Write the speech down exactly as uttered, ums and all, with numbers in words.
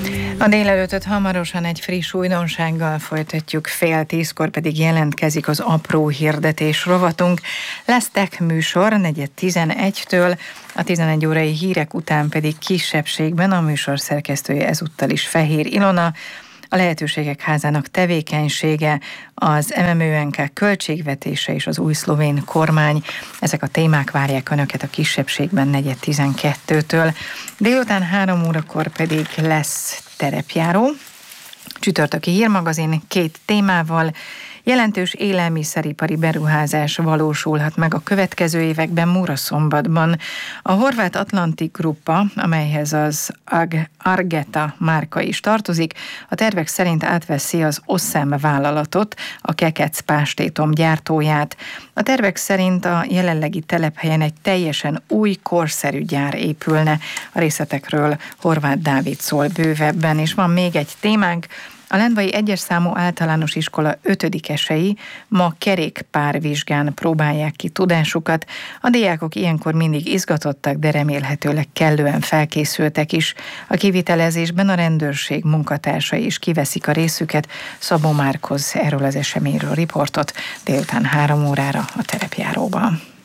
A délelőttöt hamarosan egy friss újdonsággal folytatjuk, fél tízkor pedig jelentkezik az apró hirdetés rovatunk. Lesz tech műsor negyed tizenegytől, a tizenegy órai hírek után pedig kisebbségben a műsor szerkesztője ezúttal is Fehér Ilona. A Lehetőségek Házának tevékenysége, az em em o en ká költségvetése és az új szlovén kormány. Ezek a témák várják Önöket a kisebbségben negyed tizenkettőtől. Délután három órakor pedig lesz terepjáró, csütörtöki hírmagazin két témával. Jelentős élelmiszeripari beruházás valósulhat meg a következő években Muraszombatban. A Horváth Atlantic Grupa, amelyhez az Ag- Argeta márka is tartozik, a tervek szerint átveszi az Oszem vállalatot, a kekec pástétom gyártóját. A tervek szerint a jelenlegi telephelyen egy teljesen új, korszerű gyár épülne. A részletekről Horváth Dávid szól bővebben, és van még egy témánk. A Lendvai egyes számú általános iskola ötödikesei ma kerékpárvizsgán próbálják ki tudásukat. A diákok ilyenkor mindig izgatottak, de remélhetőleg kellően felkészültek is. A kivitelezésben a rendőrség munkatársai is kiveszik a részüket. Szabó Márkoz erről az eseményről riportot délután három órára a terepjáróban.